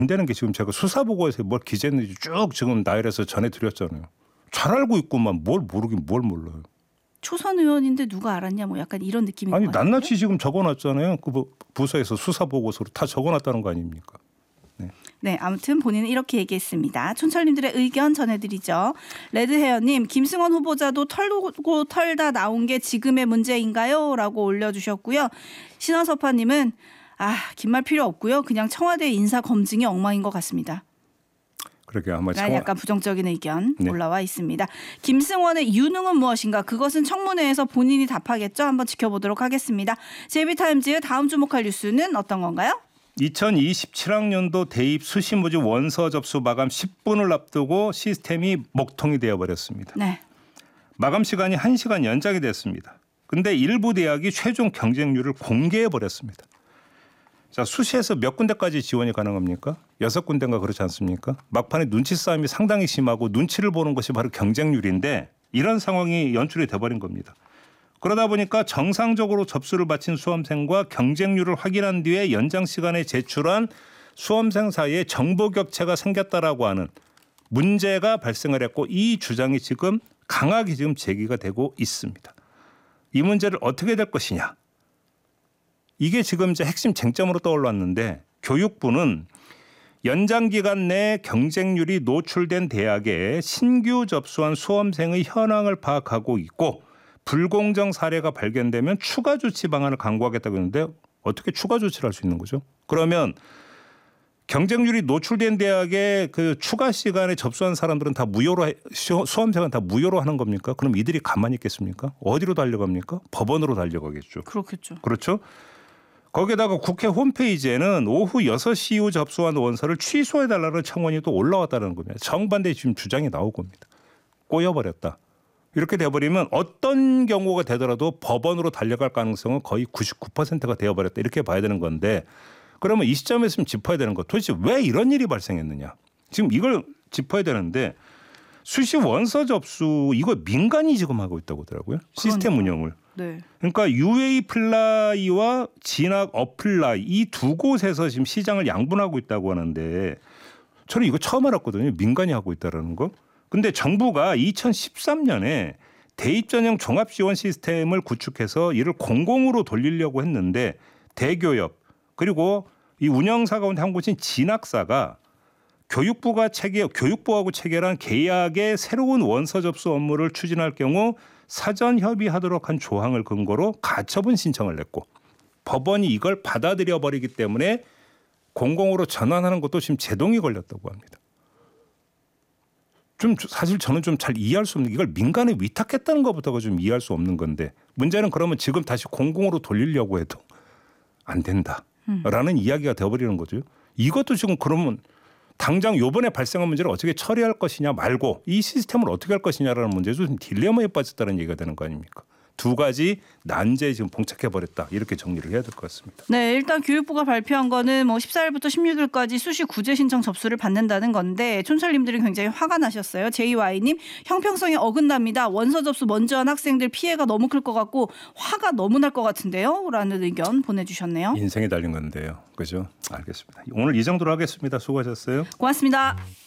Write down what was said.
되는 게 지금 제가 수사 보고에서 뭘 기재했는지 쭉 지금 나열해서 전해드렸잖아요. 잘 알고 있구만 뭘 모르긴 뭘 몰라요. 초선 의원인데 누가 알았냐 뭐 약간 이런 느낌인 아니 것 같아요. 낱낱이 지금 적어놨잖아요. 그 부서에서 수사 보고서로 다 적어놨다는 거 아닙니까? 네, 아무튼 본인은 이렇게 얘기했습니다. 촌철님들의 의견 전해드리죠. 레드헤어님, 김승원 후보자도 털고 털다 나온 게 지금의 문제인가요? 라고 올려주셨고요. 신원서파님은 긴 말 필요 없고요. 그냥 청와대 인사 검증이 엉망인 것 같습니다. 그렇게 아마 약간 부정적인 의견 네. 올라와 있습니다. 김승원의 유능은 무엇인가? 그것은 청문회에서 본인이 답하겠죠. 한번 지켜보도록 하겠습니다. JB타임즈 다음 주목할 뉴스는 어떤 건가요? 2027학년도 대입 수시 모집 원서 접수 마감 10분을 앞두고 시스템이 먹통이 되어버렸습니다. 네. 마감 시간이 1시간 연장이 됐습니다. 근데 일부 대학이 최종 경쟁률을 공개해버렸습니다. 자, 수시에서 몇 군데까지 지원이 가능합니까? 6군데인가 그렇지 않습니까? 막판에 눈치 싸움이 상당히 심하고 눈치를 보는 것이 바로 경쟁률인데 이런 상황이 연출이 돼버린 겁니다. 그러다 보니까 정상적으로 접수를 마친 수험생과 경쟁률을 확인한 뒤에 연장 시간에 제출한 수험생 사이에 정보 격차가 생겼다라고 하는 문제가 발생을 했고 이 주장이 지금 강하게 지금 제기가 되고 있습니다. 이 문제를 어떻게 될 것이냐. 이게 지금 이제 핵심 쟁점으로 떠올랐는데 교육부는 연장 기간 내 경쟁률이 노출된 대학에 신규 접수한 수험생의 현황을 파악하고 있고 불공정 사례가 발견되면 추가 조치 방안을 강구하겠다고 했는데 어떻게 추가 조치를 할 수 있는 거죠? 그러면 경쟁률이 노출된 대학에 그 추가 시간에 접수한 사람들은 다 무효로 수험생은 다 무효로 하는 겁니까? 그럼 이들이 가만히 있겠습니까? 어디로 달려갑니까? 법원으로 달려가겠죠. 그렇겠죠. 그렇죠? 거기에다가 국회 홈페이지에는 오후 6시 이후 접수한 원서를 취소해달라는 청원이 또 올라왔다는 겁니다. 정반대 지금 주장이 나오고 있습니다. 꼬여버렸다. 이렇게 돼버리면 어떤 경우가 되더라도 법원으로 달려갈 가능성은 거의 99%가 되어버렸다. 이렇게 봐야 되는 건데 그러면 이 시점에서 짚어야 되는 거 도대체 왜 이런 일이 발생했느냐. 지금 이걸 짚어야 되는데 수시 원서 접수 이거 민간이 지금 하고 있다고 하더라고요. 시스템 운영을. 네. 그러니까 UA 플라이와 진학 어플라이 이 두 곳에서 지금 시장을 양분하고 있다고 하는데 저는 이거 처음 알았거든요. 민간이 하고 있다는 거. 근데 정부가 2013년에 대입 전형 종합 지원 시스템을 구축해서 이를 공공으로 돌리려고 했는데 대교협 그리고 이 운영사 가운데 한 곳인 진학사가 교육부하고 체결한 계약의 새로운 원서 접수 업무를 추진할 경우 사전 협의하도록 한 조항을 근거로 가처분 신청을 냈고 법원이 이걸 받아들여 버리기 때문에 공공으로 전환하는 것도 지금 제동이 걸렸다고 합니다. 좀 사실 저는 좀 잘 이해할 수 없는 이걸 민간에 위탁했다는 것부터가 좀 이해할 수 없는 건데 문제는 그러면 지금 다시 공공으로 돌리려고 해도 안 된다라는 이야기가 되어버리는 거죠. 이것도 지금 그러면 당장 요번에 발생한 문제를 어떻게 처리할 것이냐 말고 이 시스템을 어떻게 할 것이냐라는 문제도 좀 딜레마에 빠졌다는 얘기가 되는 거 아닙니까? 두 가지 난제에 지금 봉착해버렸다. 이렇게 정리를 해야 될 것 같습니다. 네, 일단 교육부가 발표한 거는 14일부터 16일까지 수시 구제 신청 접수를 받는다는 건데 촌철님들은 굉장히 화가 나셨어요. JY님 형평성에 어긋납니다. 원서 접수 먼저 한 학생들 피해가 너무 클 것 같고 화가 너무 날 것 같은데요. 라는 의견 보내주셨네요. 인생이 달린 건데요. 그죠? 알겠습니다. 오늘 이 정도로 하겠습니다. 수고하셨어요. 고맙습니다.